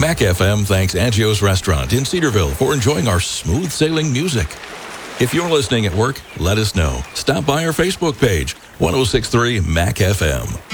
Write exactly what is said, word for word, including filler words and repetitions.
Mac F M thanks Angio's Restaurant in Cedarville for enjoying our smooth sailing music. If you're listening at work, let us know. Stop by our Facebook page, one oh six point three Mac F M.